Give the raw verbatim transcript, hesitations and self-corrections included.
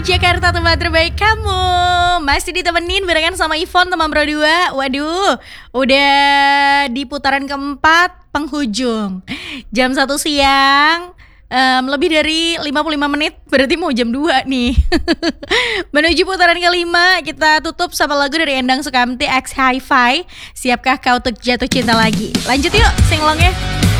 Jakarta, tempat terbaik kamu. Masih ditemenin barengan sama Ivon, teman berdua. Waduh, udah di putaran keempat penghujung. Jam satu siang, um, lebih dari lima puluh lima menit, berarti mau jam dua nih. Menuju putaran kelima, kita tutup sama lagu dari Endang Sukamti X Hi-Fi. Siapkah kau untuk jatuh cinta lagi? Lanjut yuk, singlongnya.